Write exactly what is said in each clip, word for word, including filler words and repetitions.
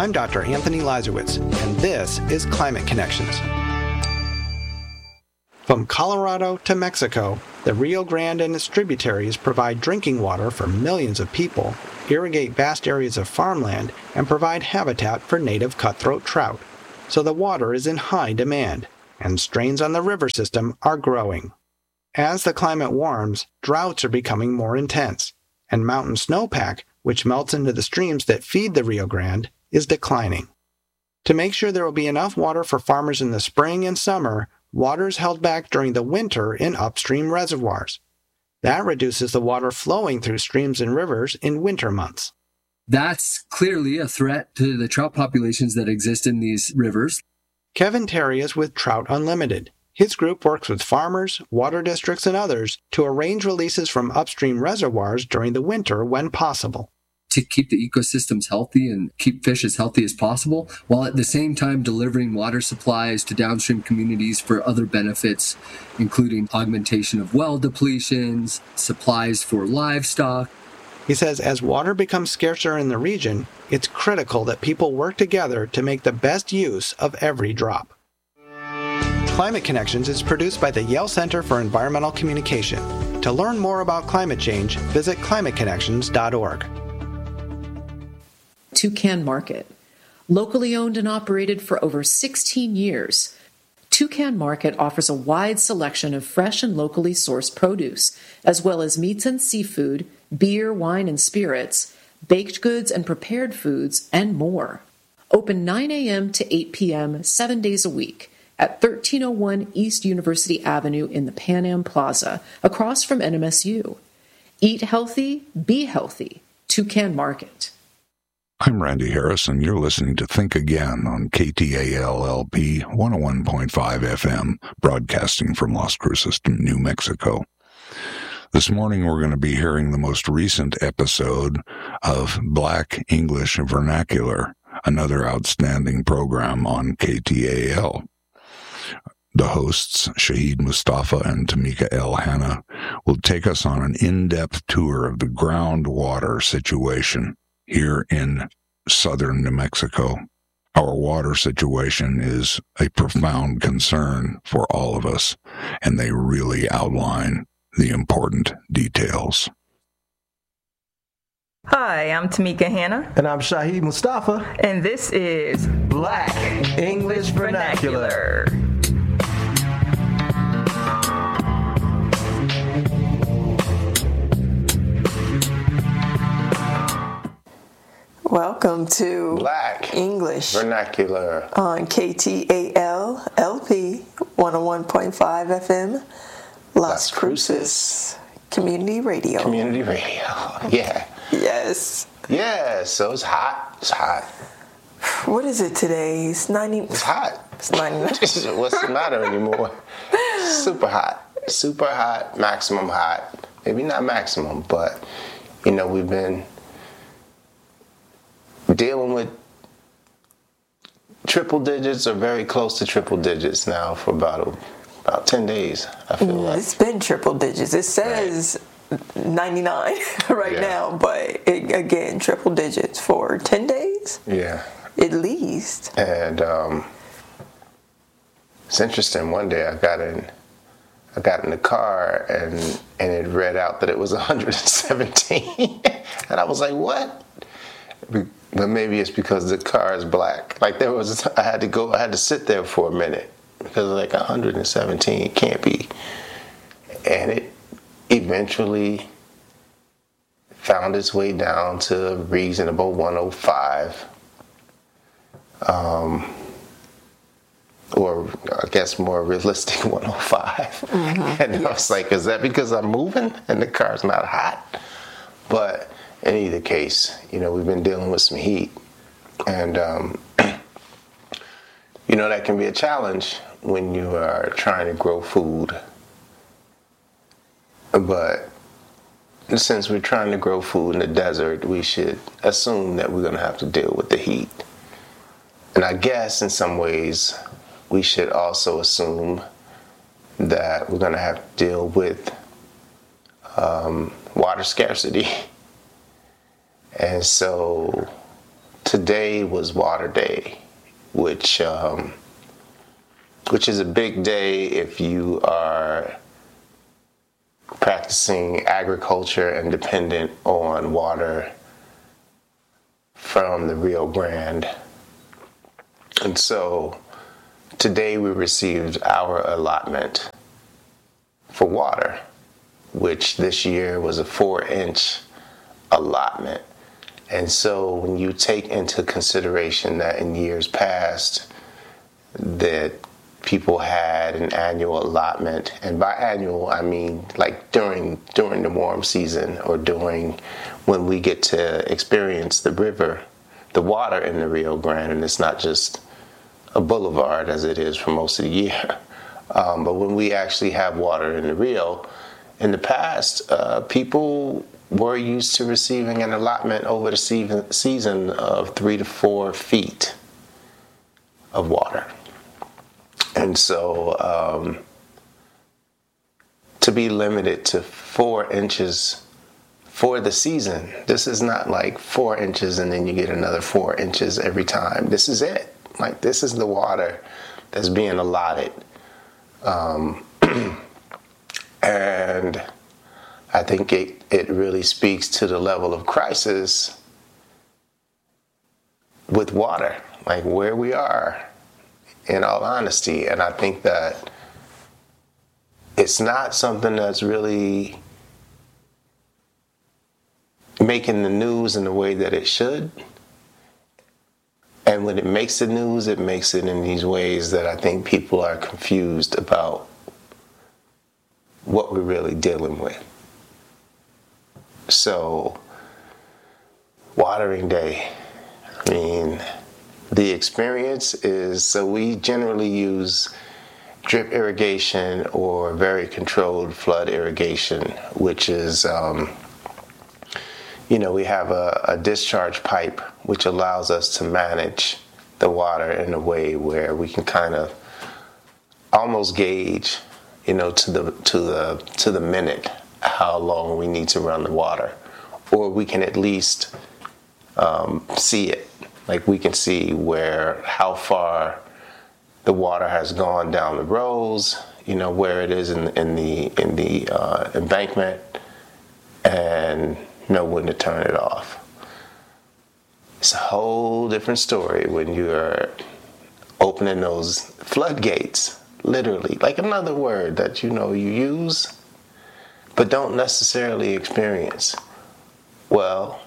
I'm Doctor Anthony Lazarowitz, and this is Climate Connections. From Colorado to Mexico, the Rio Grande and its tributaries provide drinking water for millions of people, irrigate vast areas of farmland, and provide habitat for native cutthroat trout. So the water is in high demand, and strains on the river system are growing. As the climate warms, droughts are becoming more intense, and mountain snowpack, which melts into the streams that feed the Rio Grande, is declining. To make sure there will be enough water for farmers in the spring and summer, water is held back during the winter in upstream reservoirs. That reduces the water flowing through streams and rivers in winter months. That's clearly a threat to the trout populations that exist in these rivers. Kevin Terry is with Trout Unlimited. His group works with farmers, water districts, and others to arrange releases from upstream reservoirs during the winter when possible. To keep the ecosystems healthy and keep fish as healthy as possible, while at the same time delivering water supplies to downstream communities for other benefits, including augmentation of well depletions, supplies for livestock. He says as water becomes scarcer in the region, it's critical that people work together to make the best use of every drop. Climate Connections is produced by the Yale Center for Environmental Communication. To learn more about climate change, visit climate connections dot org. Toucan Market. Locally owned and operated for over sixteen years, Toucan Market offers a wide selection of fresh and locally sourced produce, as well as meats and seafood, beer, wine, and spirits, baked goods and prepared foods, and more. Open nine a.m. to eight p.m. seven days a week at thirteen oh one East University Avenue in the Pan Am Plaza, across from N M S U. Eat healthy, be healthy. Toucan Market. I'm Randy Harris, and you're listening to Think Again on K T A L L P one oh one point five F M, broadcasting from Las Cruces, New Mexico. This morning, we're going to be hearing the most recent episode of Black English Vernacular, another outstanding program on K T A L. The hosts, Shahid Mustafa and Tamika El Hanna, will take us on an in-depth tour of the groundwater situation here in southern New Mexico. Our water situation is a profound concern for all of us, and they really outline the important details. Hi, I'm Tamika Hanna. And I'm Shahid Mustafa. And this is Black English Vernacular. Welcome to Black English Vernacular on K T A L L P one oh one point five F M, Las, Las Cruces. Cruces Community Radio. Community Radio, yeah. Yes. Yeah, so it's hot. It's hot. What is it today? It's ninety. It's hot. It's ninety-nine. What's the matter anymore? Super hot. Super hot. Maximum hot. Maybe not maximum, but, you know, we've been dealing with triple digits or very close to triple digits now for about about ten days, I feel mm, like. It's been triple digits. It says right. ninety-nine right yeah. now, but it, again, triple digits for ten days? Yeah. At least. And um, it's interesting. One day I got in I got in the car and and it read out that it was one hundred seventeen. And I was like, what? But maybe it's because the car is black. Like there was, I had to go, I had to sit there for a minute because like one hundred seventeen can't be. And it eventually found its way down to reasonable one oh five. Um, or I guess more realistic one oh five. Mm-hmm. And yes. I was like, is that because I'm moving and the car's not hot? But in either case, you know, we've been dealing with some heat. And, um, you know, that can be a challenge when you are trying to grow food. But since we're trying to grow food in the desert, we should assume that we're going to have to deal with the heat. And I guess in some ways, we should also assume that we're going to have to deal with um, water scarcity. And so today was Water Day, which um, which is a big day if you are practicing agriculture and dependent on water from the Rio Grande. And so today we received our allotment for water, which this year was a four inch allotment. And so when you take into consideration that in years past that people had an annual allotment, and by annual I mean like during during the warm season or during when we get to experience the river, the water in the Rio Grande, and it's not just a boulevard as it is for most of the year. Um, but when we actually have water in the Rio, in the past, uh, people were used to receiving an allotment over the season, season of three to four feet of water. And so um, to be limited to four inches for the season, this is not like four inches and then you get another four inches every time. This is it. Like, this is the water that's being allotted. Um, and I think it, it really speaks to the level of crisis with water, like where we are, in all honesty. And I think that it's not something that's really making the news in the way that it should. And when it makes the news, it makes it in these ways that I think people are confused about what we're really dealing with. So, watering day, I mean, the experience is, so we generally use drip irrigation or very controlled flood irrigation, which is, um, you know, we have a, a discharge pipe which allows us to manage the water in a way where we can kind of almost gauge, you know, to the to the to the minute how long we need to run the water, or we can at least um, see it. Like, we can see where how far the water has gone down the rows, you know, where it is in in the in the uh, embankment, and know when to turn it off. It's a whole different story when you're opening those floodgates, literally, like another word that, you know, you use but don't necessarily experience. Well,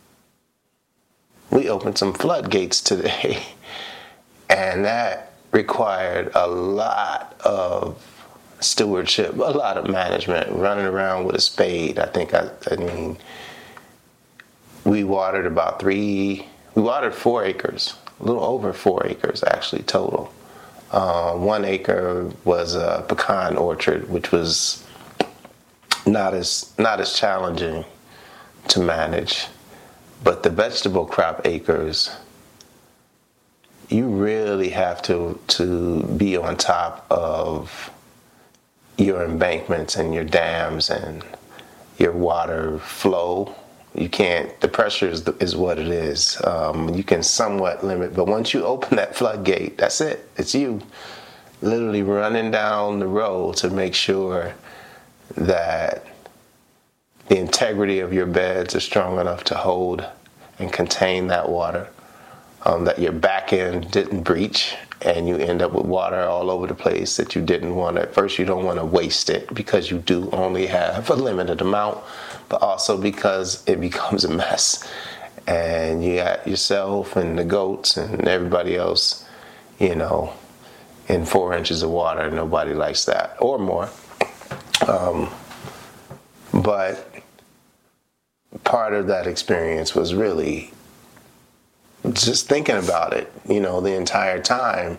we opened some floodgates today, and that required a lot of stewardship, a lot of management, running around with a spade. I think, I, I mean, we watered about three, we watered four acres, a little over four acres actually total. Uh, one acre was a pecan orchard, which was not as not as challenging to manage. But the vegetable crop acres, you really have to to be on top of your embankments and your dams and your water flow. You can't, the pressure is, is what it is. Um, you can somewhat limit, but once you open that floodgate, that's it. It's you literally running down the road to make sure that the integrity of your beds are strong enough to hold and contain that water, um, that your back end didn't breach and you end up with water all over the place that you didn't want to. At first, you don't want to waste it because you do only have a limited amount, but also because it becomes a mess. And you got yourself and the goats and everybody else, you know, in four inches of water. Nobody likes that, or more. Um, but part of that experience was really just thinking about it, you know, the entire time,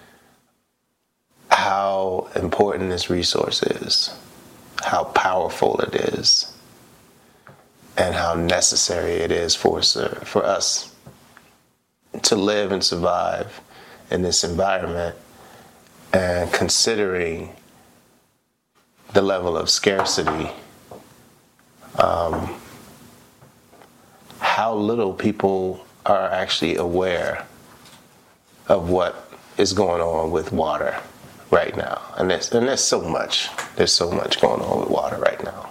how important this resource is, how powerful it is, and how necessary it is for for us to live and survive in this environment. And considering the level of scarcity, um, how little people are actually aware of what is going on with water right now. And there's, and there's so much. There's so much going on with water right now.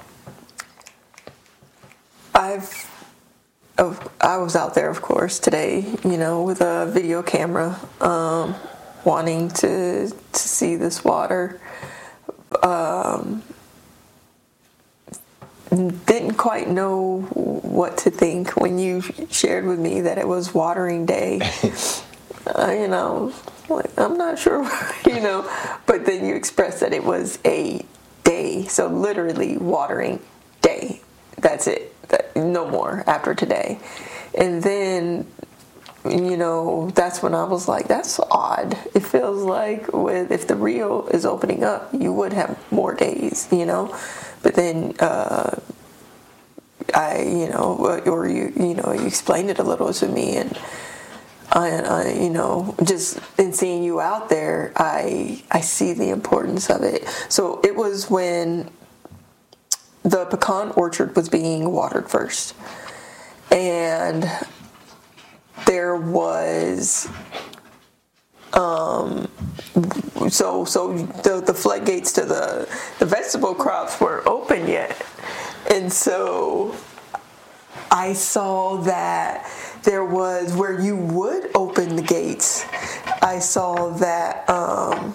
I've, oh, I was out there, of course, today, you know, with a video camera, um, wanting to to see this water. Um, didn't quite know what to think when you shared with me that it was watering day. uh, you know, like, I'm not sure, you know, but then you expressed that it was a day, so literally watering day. That's it. That, no more after today. And then, you know, that's when I was like, that's odd. It feels like with if the Rio is opening up, you would have more days, you know. But then uh, I, you know, or you, you know, you explained it a little to me, and I, I, you know, just in seeing you out there, I, I see the importance of it. So it was when the pecan orchard was being watered first, and there was, um, so so the the floodgates to the the vegetable crops weren't open yet, and so I saw that there was where you would open the gates. I saw that um,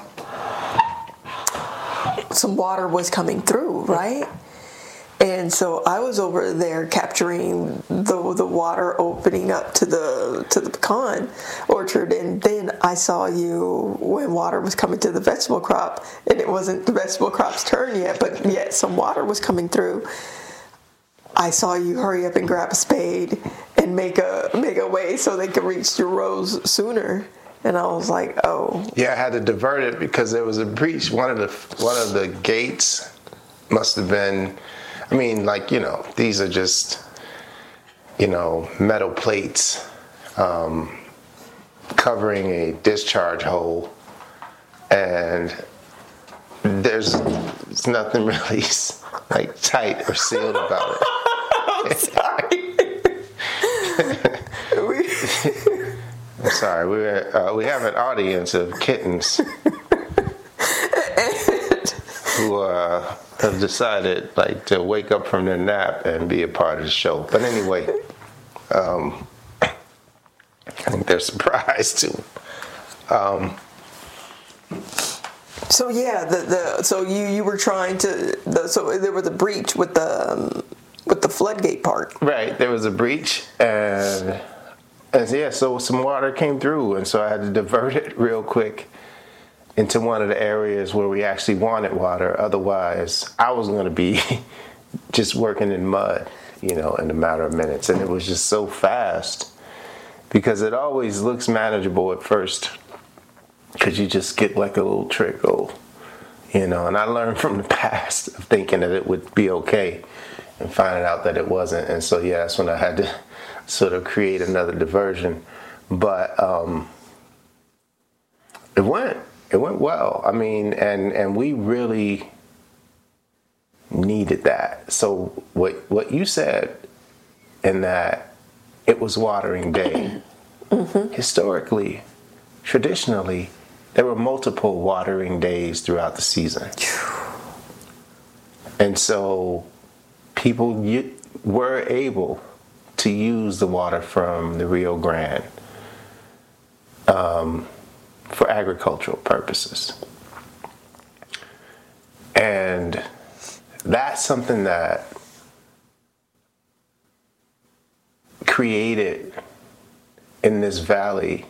some water was coming through, right? And so I was over there capturing the the water opening up to the to the pecan orchard, and then I saw you when water was coming to the vegetable crop, and it wasn't the vegetable crop's turn yet, but yet some water was coming through. I saw you hurry up and grab a spade and make a make a way so they could reach your rows sooner. And I was like, oh. Yeah, I had to divert it because there was a breach. One of the one of the gates must have been. I mean, like, you know, these are just, you know, metal plates um, covering a discharge hole, and there's, there's nothing really like tight or sealed about it. I'm sorry. I'm sorry. We uh, we have an audience of kittens who uh, have decided like to wake up from their nap and be a part of the show. But anyway, um, I think they're surprised too. Um, so yeah, the, the so you, you were trying to the, so there was a breach with the um, with the floodgate part. Right, there was a breach, and and yeah, so some water came through, and so I had to divert it real quick into one of the areas where we actually wanted water. Otherwise, I was going to be just working in mud, you know, in a matter of minutes. And it was just so fast because it always looks manageable at first because you just get like a little trickle, you know. And I learned from the past of thinking that it would be okay and finding out that it wasn't. And so, yeah, that's when I had to sort of create another diversion. But um, it went. It went well. I mean, and, and we really needed that. So what what you said in that it was watering day, mm-hmm. historically, traditionally, there were multiple watering days throughout the season. And so people were able to use the water from the Rio Grande um, for agricultural purposes. And that's something that created in this valley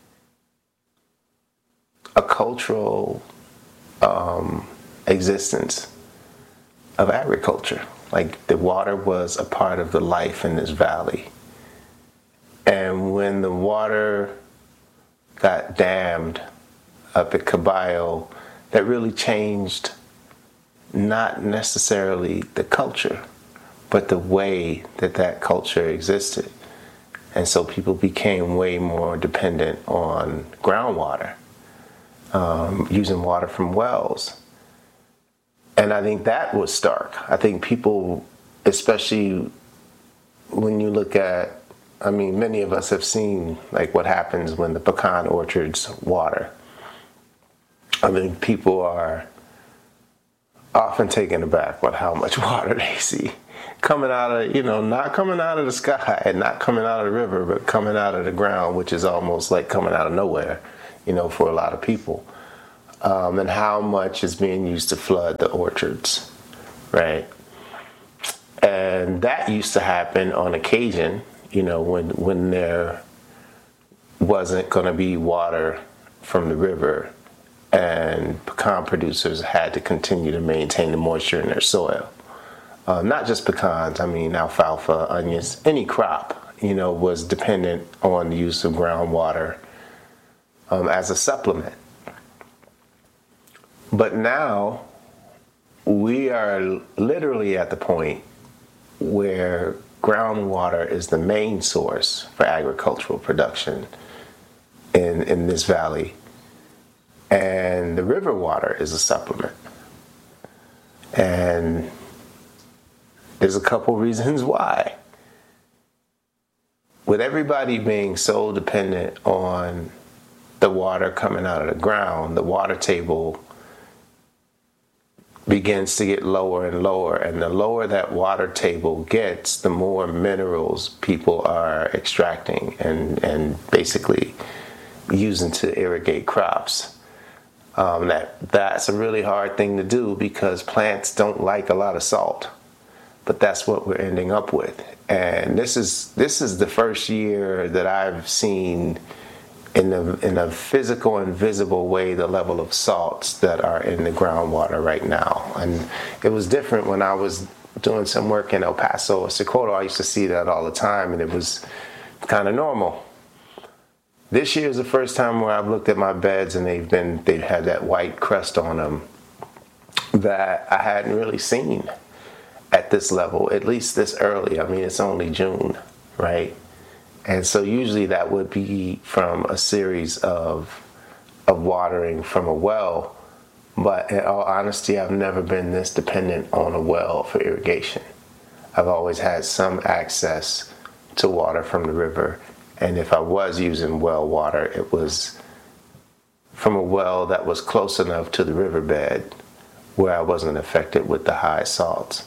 a cultural um, existence of agriculture. Like the water was a part of the life in this valley. And when the water got dammed up at Caballo, that really changed not necessarily the culture, but the way that that culture existed. And so people became way more dependent on groundwater, um, using water from wells. And I think that was stark. I think people, especially when you look at I mean, many of us have seen like what happens when the pecan orchards water. I mean, people are often taken aback with how much water they see coming out of, you know, not coming out of the sky and not coming out of the river, but coming out of the ground, which is almost like coming out of nowhere, you know, for a lot of people. Um, and how much is being used to flood the orchards, right? And that used to happen on occasion, you know, when when there wasn't going to be water from the river and pecan producers had to continue to maintain the moisture in their soil. Uh, not just pecans, I mean alfalfa, onions, any crop, you know, was dependent on the use of groundwater um, as a supplement. But now we are literally at the point where groundwater is the main source for agricultural production in, in this valley. And the river water is a supplement. And there's a couple reasons why. With everybody being so dependent on the water coming out of the ground, the water table begins to get lower and lower, and the lower that water table gets, the more minerals people are extracting and, and basically using to irrigate crops. Um, that that's a really hard thing to do because plants don't like a lot of salt, but that's what we're ending up with. And this is this is the first year that I've seen in a, in a physical and visible way the level of salts that are in the groundwater right now. And it was different when I was doing some work in El Paso or Socorro. I used to see that all the time, and it was kind of normal. This year is the first time where I've looked at my beds and they've been they've had that white crust on them that I hadn't really seen at this level, at least this early. I mean, it's only June, right? And so usually that would be from a series of of watering from a well. But in all honesty, I've never been this dependent on a well for irrigation. I've always had some access to water from the river. And if I was using well water, it was from a well that was close enough to the riverbed where I wasn't affected with the high salts.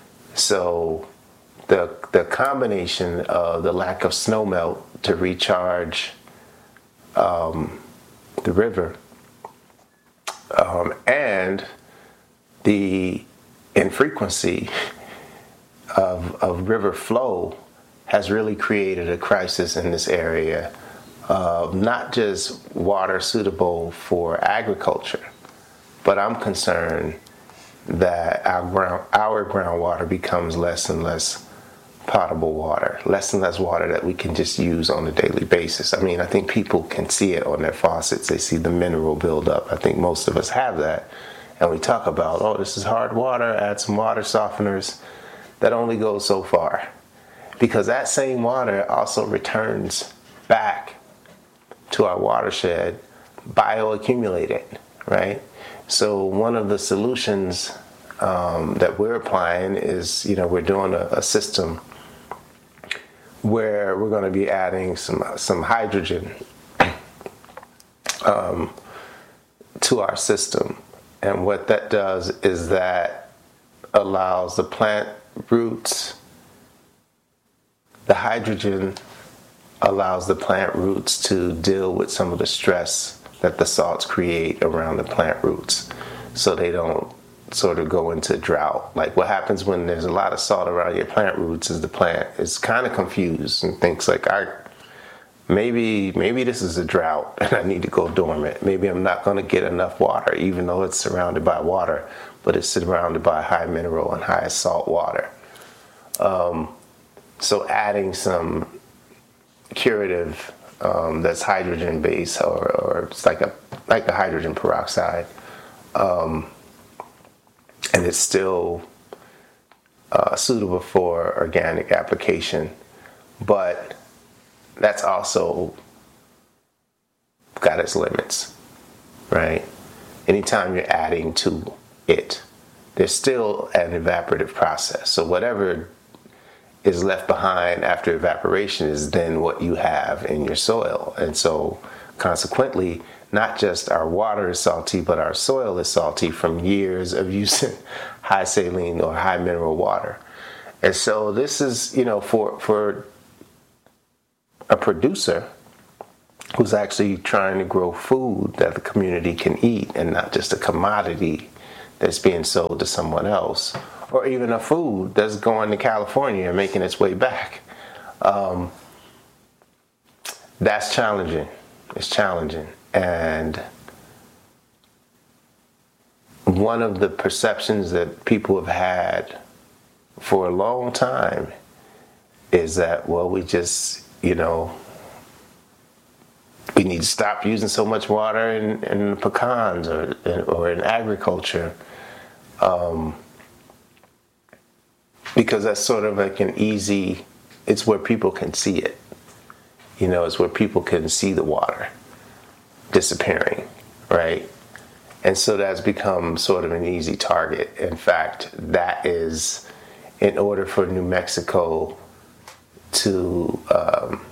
So the the combination of the lack of snowmelt to recharge um, the river um, and the infrequency of, of river flow has really created a crisis in this area of not just water suitable for agriculture, but I'm concerned that our ground our groundwater becomes less and less potable water, less and less water that we can just use on a daily basis. I mean, I think people can see it on their faucets. They see the mineral buildup. I think most of us have that. And we talk about, oh, this is hard water, add some water softeners. That only goes so far. Because that same water also returns back to our watershed bioaccumulated, right? So one of the solutions um, that we're applying is, you know, we're doing a, a system where we're going to be adding some some hydrogen um, to our system. And what that does is that allows the plant roots, the hydrogen allows the plant roots to deal with some of the stress that the salts create around the plant roots so they don't sort of go into drought. Like what happens when there's a lot of salt around your plant roots is the plant is kind of confused and thinks like, I maybe maybe this is a drought and I need to go dormant. Maybe I'm not going to get enough water even though it's surrounded by water, but it's surrounded by high mineral and high salt water. Um, so adding some curative um, that's hydrogen based or, or it's like a like a hydrogen peroxide. Um, and it's still uh, suitable for organic application, but that's also got its limits, right? Anytime you're adding to it, there's still an evaporative process. So whatever is left behind after evaporation is then what you have in your soil. And so consequently, not just our water is salty, but our soil is salty from years of using high saline or high mineral water. And so this is, you know, for for a producer who's actually trying to grow food that the community can eat and not just a commodity that's being sold to someone else, or even a food that's going to California and making its way back. Um, that's challenging. It's challenging. And one of the perceptions that people have had for a long time is that, well, we just, you know, we need to stop using so much water in, in pecans or, or in agriculture. Um, because that's sort of like an easy, it's where people can see it. You know, it's where people can see the water disappearing, right? And so that's become sort of an easy target. In fact, that is, in order for New Mexico to um,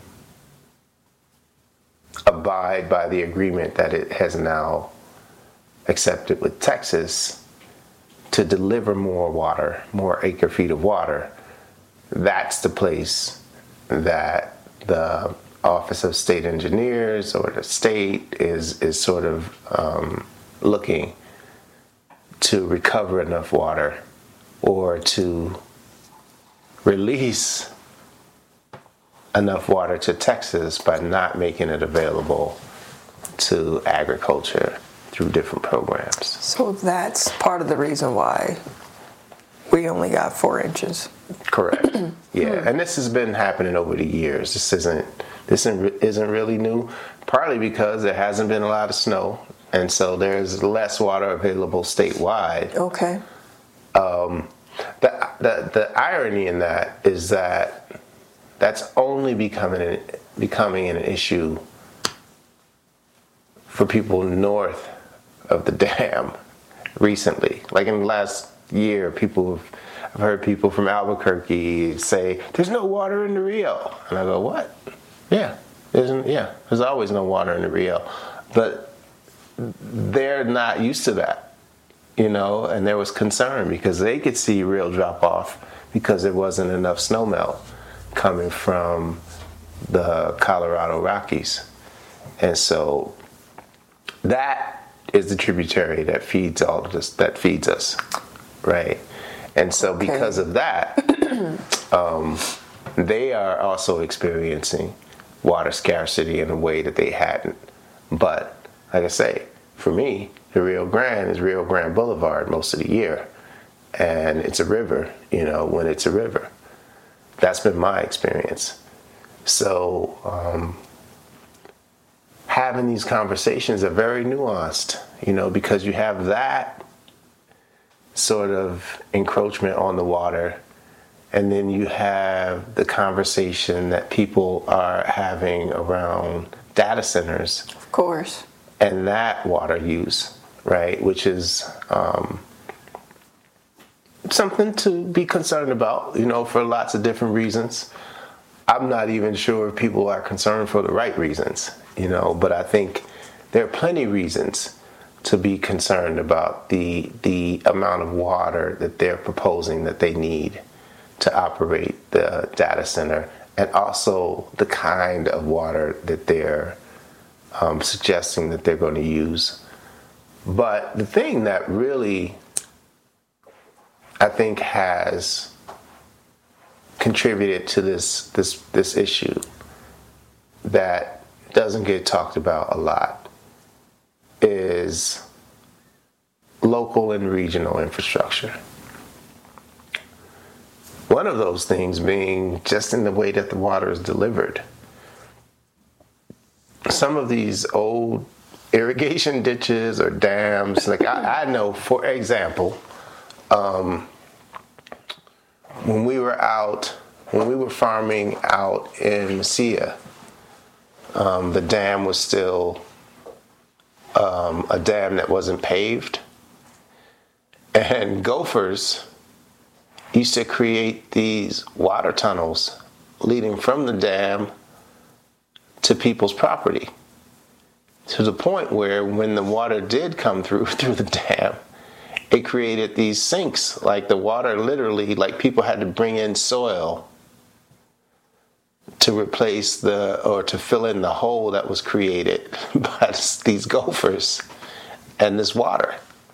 abide by the agreement that it has now accepted with Texas to deliver more water, more acre feet of water, that's the place that the Office of State Engineers or the state is is sort of um, looking to recover enough water or to release enough water to Texas by not making it available to agriculture through different programs. So that's part of the reason why we only got four inches. Correct. Yeah, and this has been happening over the years. This isn't this isn't, isn't really new, partly because there hasn't been a lot of snow, and so there's less water available statewide. Okay. Um, the, the the irony in that is that that's only becoming an, becoming an issue for people north of the dam recently. Like in the last year, people have, I've heard people from Albuquerque say, "There's no water in the Rio," and I go, "What?" Yeah, isn't yeah. There's always no water in the Rio, but they're not used to that, you know. And there was concern because they could see real drop off because there wasn't enough snowmelt coming from the Colorado Rockies, and so that is the tributary that feeds all of this. That feeds us, right? And so okay. because of that, um, they are also experiencing water scarcity in a way that they hadn't. But like I say, for me, the Rio Grande is Rio Grande Boulevard most of the year, and it's a river. You know, when it's a river, that's been my experience. So um, having these conversations are very nuanced, you know, because you have that sort of encroachment on the water, and then you have the conversation that people are having around data centers. Of course. And that water use, right, which is um, something to be concerned about, you know, for lots of different reasons. I'm not even sure if people are concerned for the right reasons, you know, but I think there are plenty of reasons to be concerned about the the amount of water that they're proposing that they need to operate the data center, and also the kind of water that they're um, suggesting that they're going to use. But the thing that really, I think, has contributed to this this this issue that doesn't get talked about a lot is local and regional infrastructure. One of those things being just in the way that the water is delivered. Some of these old irrigation ditches or dams, like I, I know, for example, um, when we were out, when we were farming out in Mesilla, um, the dam was still um, a dam that wasn't paved, and gophers used to create these water tunnels leading from the dam to people's property, to the point where when the water did come through through the dam, it created these sinks. Like the water literally, like people had to bring in soil to replace the, or to fill in the hole that was created by these gophers and this water.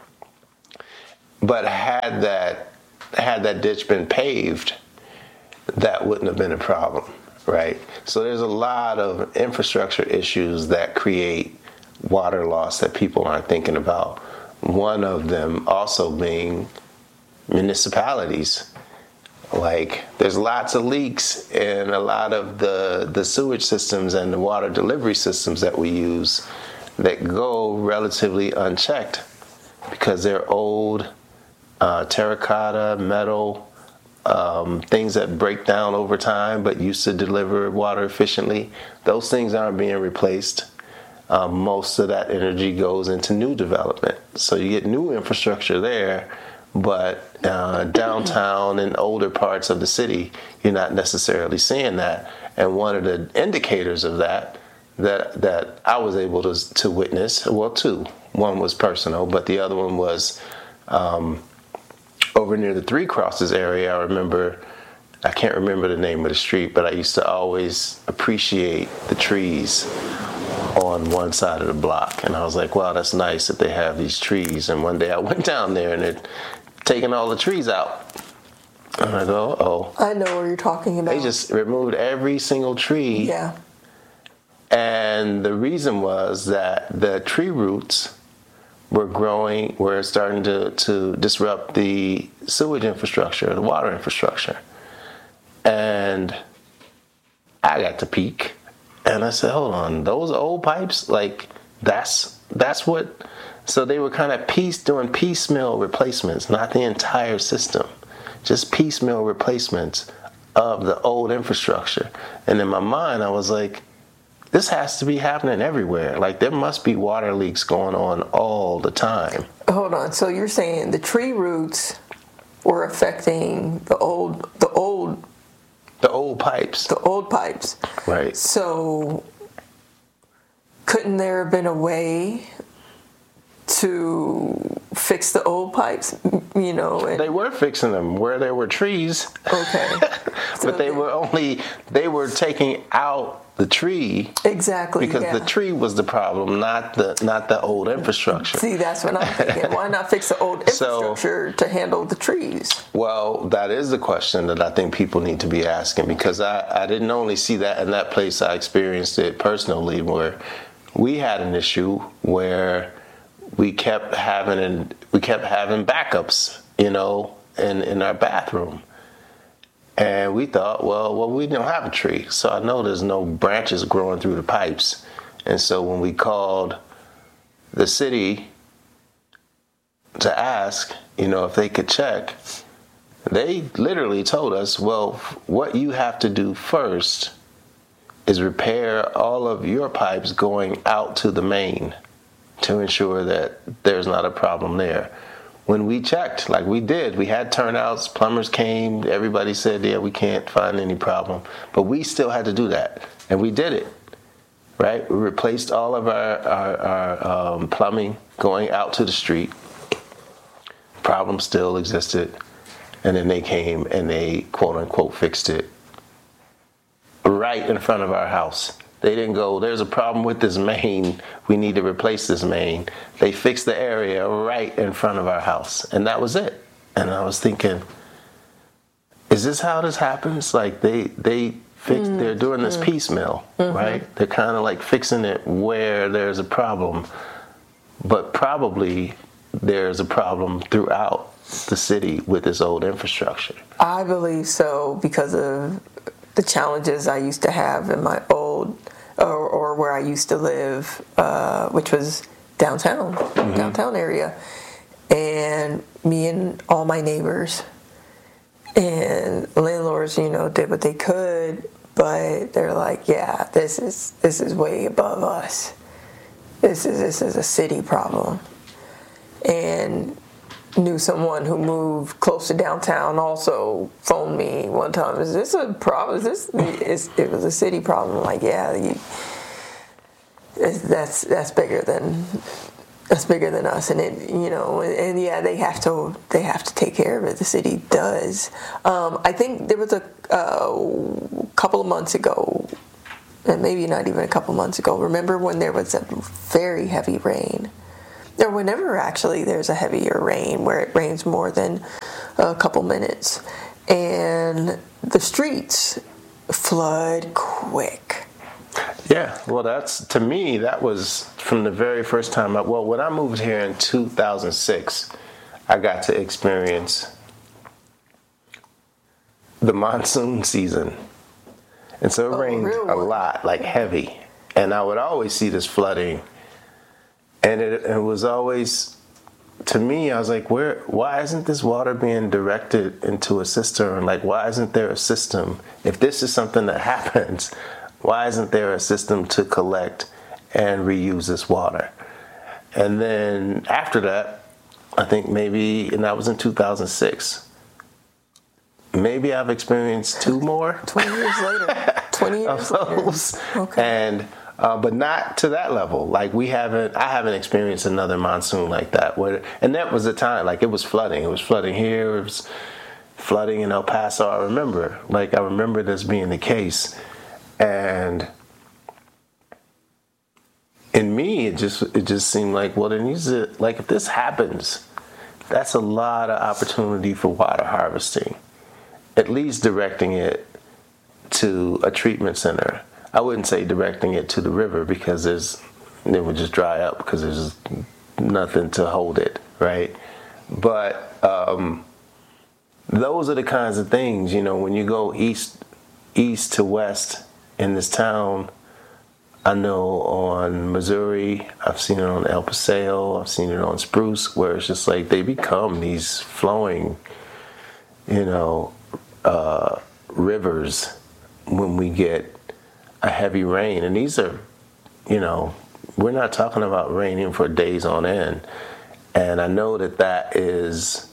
But had that had that ditch been paved, that wouldn't have been a problem, right? So there's a lot of infrastructure issues that create water loss that people aren't thinking about. One of them also being municipalities. Like, there's lots of leaks in a lot of the, the sewage systems and the water delivery systems that we use that go relatively unchecked because they're old, uh, terracotta, metal, um, things that break down over time but used to deliver water efficiently. Those things aren't being replaced. Um, most of that energy goes into new development. So you get new infrastructure there, but uh, downtown and older parts of the city, you're not necessarily seeing that. And one of the indicators of that that that I was able to to witness, well, two. One was personal, but the other one was um, over near the Three Crosses area. I remember, I can't remember the name of the street, but I used to always appreciate the trees on one side of the block. And I was like, wow, that's nice that they have these trees. And one day I went down there and they'd taken all the trees out. And I go, oh. I know what you're talking about. They just removed every single tree. Yeah. And the reason was that the tree roots were growing, were starting to, to disrupt the sewage infrastructure, the water infrastructure. And I got to peek. And I said, hold on, those old pipes, like, that's that's what, so they were kind of piece doing piecemeal replacements, not the entire system, just piecemeal replacements of the old infrastructure. And in my mind, I was like, this has to be happening everywhere. Like, there must be water leaks going on all the time. Hold on, so you're saying the tree roots were affecting the old, the old The old pipes. The old pipes. Right. So, couldn't there have been a way to fix the old pipes? You know, and they were fixing them where there were trees. Okay. So but they were only, they were taking out the tree. Exactly. Because yeah. the tree was the problem, not the not the old infrastructure. See, that's what I'm thinking. Why not fix the old infrastructure so, to handle the trees? Well, that is the question that I think people need to be asking, because I, I didn't only see that in that place. I experienced it personally, where we had an issue where we kept having and we kept having backups, you know, in, in our bathroom. And we thought, well, well, we don't have a tree, so I know there's no branches growing through the pipes. And so when we called the city to ask, you know, if they could check, they literally told us, well, what you have to do first is repair all of your pipes going out to the main to ensure that there's not a problem there. When we checked, like we did, we had turnouts, plumbers came, everybody said, yeah, we can't find any problem. But we still had to do that, and we did it, right? We replaced all of our, our, our um, plumbing going out to the street. Problem still existed, and then they came and they, quote unquote, fixed it right in front of our house. They didn't go, there's a problem with this main, we need to replace this main. They fixed the area right in front of our house, and that was it. And I was thinking, is this how this happens? Like, they they fix, mm-hmm. they're doing this piecemeal, mm-hmm. right? They're kind of like fixing it where there's a problem, but probably there's a problem throughout the city with this old infrastructure. I believe so, because of the challenges I used to have in my old, or, or where I used to live, uh, which was downtown, mm-hmm. downtown area. And me and all my neighbors and landlords, you know, did what they could, but they're like, yeah, this is this is way above us. This is this is a city problem. And knew someone who moved close to downtown also phoned me one time. Is this a problem? Is this is it was a city problem? I'm like, yeah, you, that's that's bigger than that's bigger than us, and it you know, and, and yeah, they have to they have to take care of it. The city does. Um, I think there was a uh, couple of months ago, and maybe not even a couple of months ago. Remember when there was a very heavy rain? Or whenever actually there's a heavier rain where it rains more than a couple minutes, and the streets flood quick. Yeah, well, that's, to me, that was from the very first time. I, well, when I moved here in two thousand six, I got to experience the monsoon season. And so it Oh, rained real a one. lot, like heavy. And I would always see this flooding. And it, it was always, to me, I was like, where? Why isn't this water being directed into a cistern? Like, why isn't there a system? If this is something that happens, why isn't there a system to collect and reuse this water? And then after that, I think maybe, and that was in two thousand six, maybe I've experienced two more. Twenty years later. Twenty years of later. those. Okay. And uh, but not to that level. Like we haven't, I haven't experienced another monsoon like that. Where, and that was the time, like it was flooding. It was flooding here. It was flooding in El Paso. I remember, like I remember this being the case. And in me, it just it just seemed like, well, there needs to, like if this happens, that's a lot of opportunity for water harvesting. At least directing it to a treatment center. I wouldn't say directing it to the river because there's it would just dry up because there's nothing to hold it, right? But um, those are the kinds of things, you know, when you go east east to west in this town. I know on Missouri, I've seen it on El Paseo, I've seen it on Spruce, where it's just like they become these flowing, you know, uh, rivers when we get a heavy rain. And these are, you know, we're not talking about raining for days on end. And I know that that is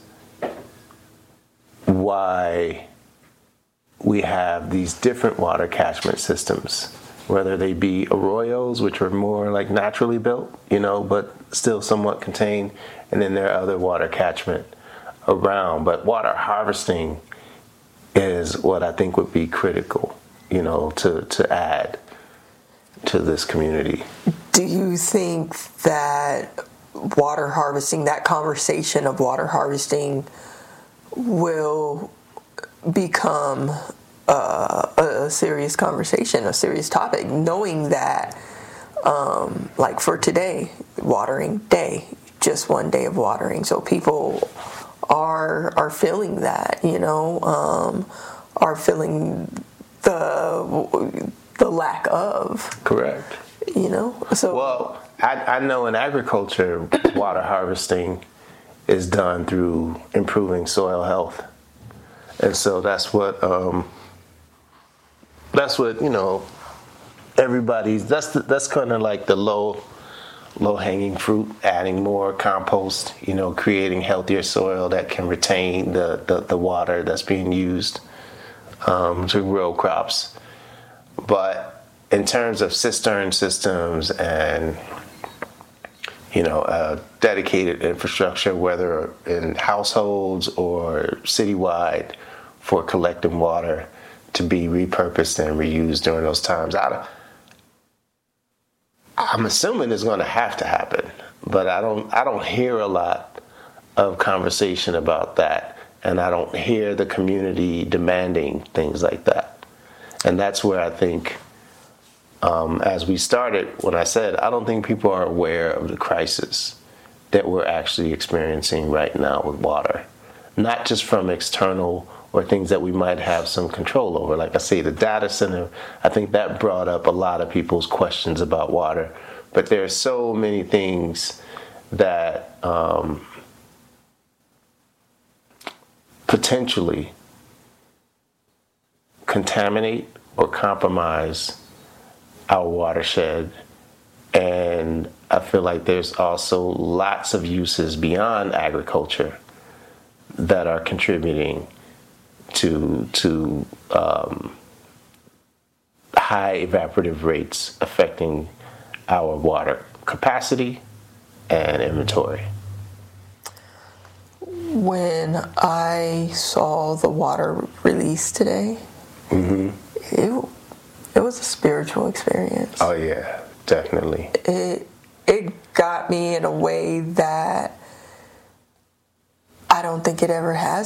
why we have these different water catchment systems, whether they be arroyos, which are more like naturally built, you know, but still somewhat contained, and then there are other water catchment around. But water harvesting is what I think would be critical, you know, to, to add to this community. Do you think that water harvesting, that conversation of water harvesting, will become uh, a, a serious conversation, a serious topic, knowing that, um, like for today, watering day, just one day of watering, so people are are feeling that, you know, um, are feeling the the lack of. Correct. You know, so well, I, I know in agriculture, water harvesting is done through improving soil health, and so that's what um, that's what you know. Everybody's that's the, that's kind of like the low low hanging fruit. Adding more compost, you know, creating healthier soil that can retain the the, the water that's being used um, to grow crops, but in terms of cistern systems and, you know, uh, dedicated infrastructure, whether in households or citywide, for collecting water to be repurposed and reused during those times, I, I'm assuming it's going to have to happen, but I don't. I don't hear a lot of conversation about that, and I don't hear the community demanding things like that, and that's where I think. Um, as we started, when I said, I don't think people are aware of the crisis that we're actually experiencing right now with water. Not just from external or things that we might have some control over. Like I say, the data center, I think that brought up a lot of people's questions about water. But there are so many things that um, potentially contaminate or compromise our watershed, and I feel like there's also lots of uses beyond agriculture that are contributing to to um, high evaporative rates affecting our water capacity and inventory. When I saw the water release today, mm-hmm. it, it was a spiritual experience. Oh yeah, definitely. It it got me in a way that I don't think it ever has